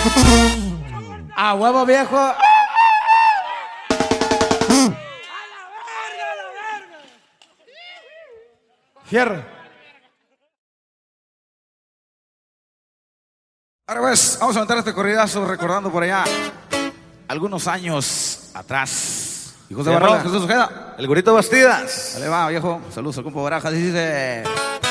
A huevo, viejo. Fierro. Ahora pues, vamos a aventar este corridazo recordando por allá algunos años atrás. Hijos de Barrón, Jesús Ojeda, el Gorito Bastidas. Dale va, viejo. Saludos al compa Barajas, dice.